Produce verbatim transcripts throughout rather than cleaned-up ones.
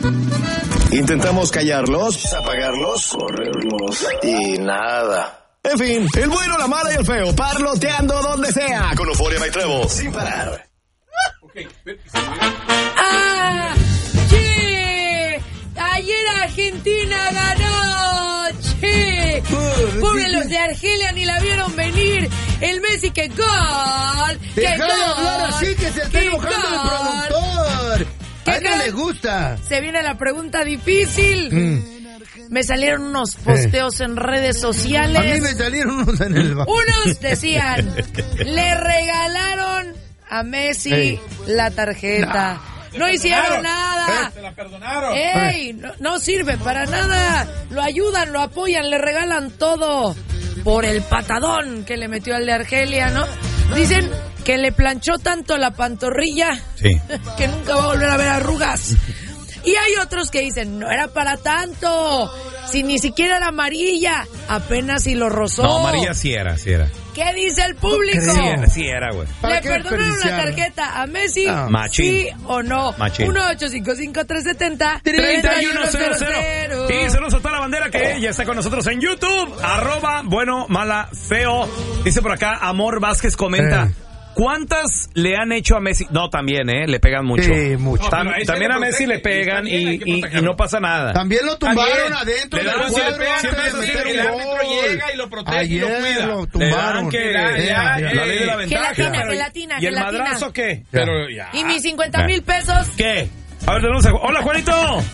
Intentamos callarlos, apagarlos, correrlos y nada. En fin, el bueno, la mala y el feo, parloteando donde sea, con Euforia y Trevo, sin parar. ¡Ah! ¡Che! ¡Ayer Argentina ganó! ¡Che! Pobre los de Argelia, ni la vieron venir. El Messi, ¡qué gol! ¡Qué Deja gol! de hablar así, que se está enojando el productor. A él no le gusta. Se viene la pregunta difícil. Mm. Me salieron unos posteos eh. en redes sociales. A mí me salieron unos en el banco. Unos decían, le regalaron a Messi Ey. la tarjeta. No, no hicieron nada. Se la perdonaron. Ey, no, no sirve para nada. Lo ayudan, lo apoyan, le regalan todo. Por el patadón que le metió al de Argelia, ¿no? Dicen que le planchó tanto la pantorrilla sí. que nunca va a volver a ver arrugas. Y hay otros que dicen, no era para tanto, si ni siquiera era amarilla, apenas si lo rozó. No, amarilla sí era, sí era. ¿Qué dice el público? Sí era, sí era, güey. ¿Le perdonaron la tarjeta a Messi? No. ¿Sí o no? Machín. uno ocho cinco cinco tres siete cero treinta y uno cero cero. Y saludos a toda la bandera que ya está con nosotros en YouTube. Arroba, bueno, mala, feo. Dice por acá, Amor Vázquez comenta. Eh. ¿Cuántas le han hecho a Messi? No, también, ¿eh? Le pegan mucho. Sí, mucho. Tam, no, también a Messi le pegan y, y, y no pasa nada. También lo tumbaron también, adentro. Le dan, del si cuadro, le pegan, siempre es así, el árbitro llega y lo protege Ayer y lo cuida. Lo tumbaron. Que, ya, ya, ya, la ley de la ventaja. Gelatina, gelatina, ¿Y el gelatina. madrazo qué? Ya. Pero ya. ¿Y mis cincuenta mil pesos? ¿Qué? A ver, tenemos a... Hola, Juanito.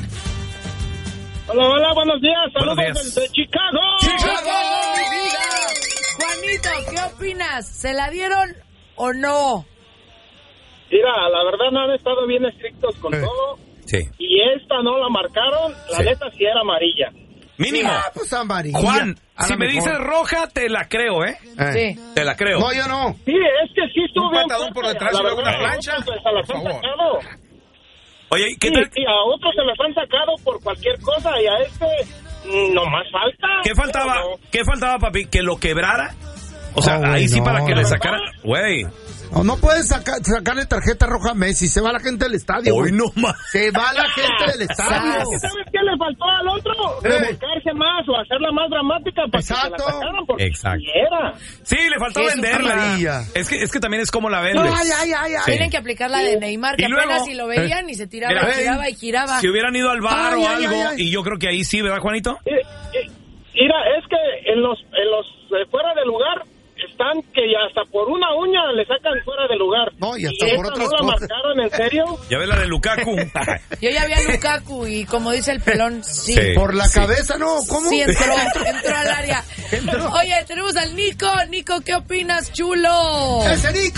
Hola, hola, buenos días. Saludos buenos días. desde Chicago. ¡Chicago! Juanito, ¿qué opinas? ¿Se la dieron o no? Mira, la verdad no han estado bien estrictos con eh. todo. Sí. Y esta no la marcaron, la sí. neta sí era amarilla. Mínimo. Ah, pues amarilla. Juan, a si me mejor. dices roja, te la creo, ¿eh? eh. Sí. Te la creo. No, yo no. Sí, es que sí estuvo bien. Un patadón por detrás la y luego verdad, una plancha. a otros se las Por han favor. sacado. Oye, ¿qué Sí, tal? sí, a otros se las han sacado por cualquier cosa y a este mm, no más falta. ¿Qué faltaba? Pero no. ¿Qué faltaba, papi? ¿Que lo quebrara? O sea, Oh, ahí güey, sí no. para que le sacaran... Güey. No, no puedes sacar, sacarle tarjeta roja a Messi. Se va la gente del estadio. Hoy güey. no más. Se va la gente del estadio. ¿Sabes qué le faltó al otro? Eh. Revolcarse más o hacerla más dramática para Exacto. que se la sacaran porque Exacto. sí era. Sí, le faltó Es venderla. amarilla. Es que, es que también es como la vendes. Ay, ay, ay, ay. Sí. Tienen que aplicar la de Neymar, que Y luego- apenas si lo veían y se tiraba, Mira, y giraba y giraba. Si hubieran ido al bar Ay, o ay, algo, ay, ay. y yo creo que ahí sí, ¿verdad, Juanito? Eh, eh, Mira, es que en los, en los eh, fuera de lugar están que hasta por una uña le sacan fuera de lugar. No, y hasta y por esta otras no la cosas. marcaron, ¿en serio? Ya ves la de Lukaku. Yo ya vi a Lukaku y como dice el pelón, sí. Sí. Por la Sí. cabeza, ¿no? ¿Cómo? Sí, entró, entró al área. Entró. Oye, tenemos al Nico. Nico, ¿qué opinas, chulo? ¡Ese Nico!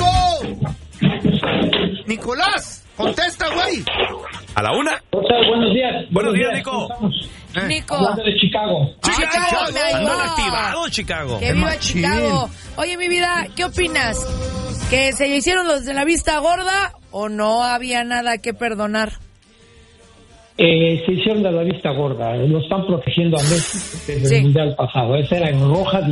Nicolás, contesta, güey. ¿A la una? O sea, buenos días. Buenos días, Nico. ¿Cómo estamos? Nico. Hablando de Chicago. Chicago. Chicago, ahí Andan va. activados, Chicago. Que viva machín. Chicago. Oye, mi vida, ¿qué opinas? ¿Que se hicieron los de la vista gorda o no había nada que perdonar? Eh, se hicieron de la vista gorda. Lo están protegiendo a Messi desde Sí. el Mundial pasado. Esa era en roja